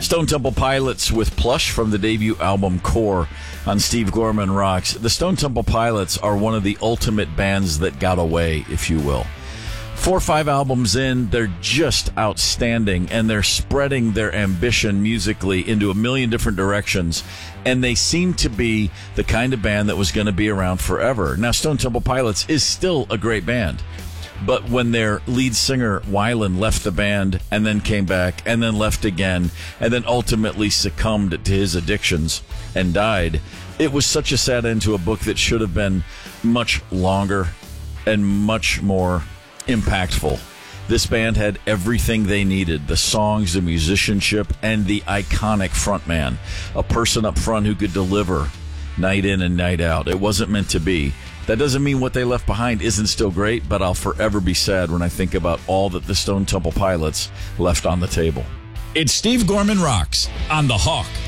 Stone Temple Pilots with Plush from the debut album Core on Steve Gorman Rocks. The Stone Temple Pilots are one of the ultimate bands that got away, if you will. 4 or 5 albums in, they're just outstanding, and they're spreading their ambition musically into a million different directions, and they seem to be the kind of band that was going to be around forever. Now, Stone Temple Pilots is still a great band, but when their lead singer, Weiland, left the band and then came back and then left again and then ultimately succumbed to his addictions and died, it was such a sad end to a book that should have been much longer and much more impactful. This band had everything they needed: the songs, the musicianship, and the iconic frontman, a person up front who could deliver night in and night out. It wasn't meant to be. That doesn't mean what they left behind isn't still great, but I'll forever be sad when I think about all that the Stone Temple Pilots left on the table. It's Steve Gorman Rocks on The Hawk.